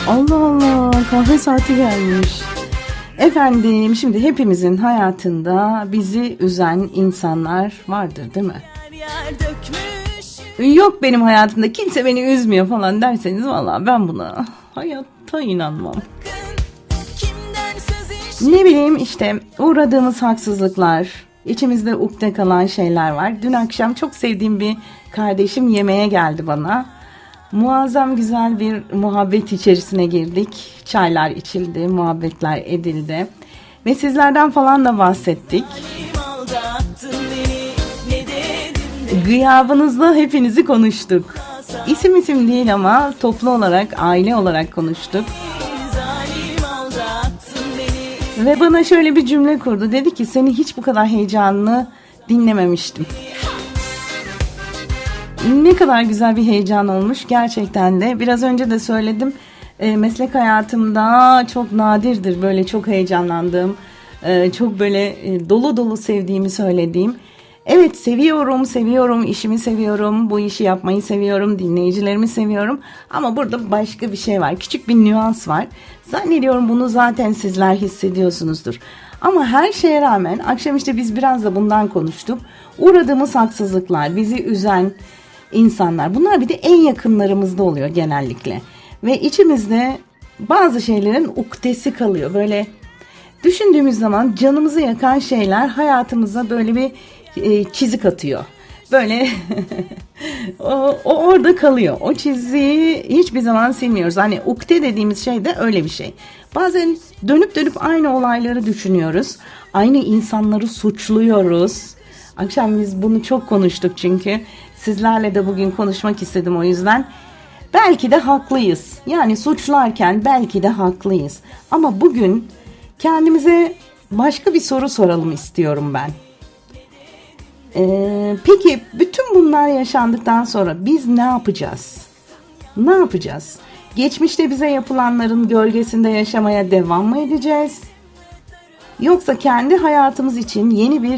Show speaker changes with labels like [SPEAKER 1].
[SPEAKER 1] Allah Allah, kahve saati gelmiş. Efendim, şimdi hepimizin hayatında bizi üzen insanlar vardır değil mi? Yok benim hayatımda kimse beni üzmüyor falan derseniz vallahi ben buna hayatta inanmam. Ne bileyim işte uğradığımız haksızlıklar, içimizde ukde kalan şeyler var. Dün akşam çok sevdiğim bir kardeşim yemeğe geldi bana. Muazzam güzel bir muhabbet içerisine girdik. Çaylar içildi, muhabbetler edildi. Ve sizlerden falan da bahsettik. Gıyabınızda hepinizi konuştuk. İsim değil ama toplu olarak, aile olarak konuştuk. Ve bana şöyle bir cümle kurdu. Dedi ki seni hiç bu kadar heyecanlı dinlememiştim. Ne kadar güzel bir heyecan olmuş gerçekten de. Biraz önce de söyledim. Meslek hayatımda çok nadirdir böyle çok heyecanlandığım, çok böyle dolu dolu sevdiğimi söylediğim. Evet seviyorum, işimi seviyorum, bu işi yapmayı seviyorum, dinleyicilerimi seviyorum. Ama burada başka bir şey var, küçük bir nüans var. Zannediyorum bunu zaten sizler hissediyorsunuzdur. Ama her şeye rağmen akşam işte biz biraz da bundan konuştuk. Uğradığımız haksızlıklar, bizi üzen insanlar, bunlar bir de en yakınlarımızda oluyor genellikle. Ve içimizde bazı şeylerin ukdesi kalıyor. Böyle düşündüğümüz zaman canımızı yakan şeyler hayatımıza böyle bir çizik atıyor. Böyle o orada kalıyor. O çiziyi hiçbir zaman silmiyoruz. Hani ukde dediğimiz şey de öyle bir şey. Bazen dönüp aynı olayları düşünüyoruz. Aynı insanları suçluyoruz. Akşam biz bunu çok konuştuk çünkü. Sizlerle de bugün konuşmak istedim o yüzden. Belki de haklıyız. Yani suçlarken belki de haklıyız. Ama bugün kendimize başka bir soru soralım istiyorum ben. Peki bütün bunlar yaşandıktan sonra biz ne yapacağız? Ne yapacağız? Geçmişte bize yapılanların gölgesinde yaşamaya devam mı edeceğiz? Yoksa kendi hayatımız için yeni bir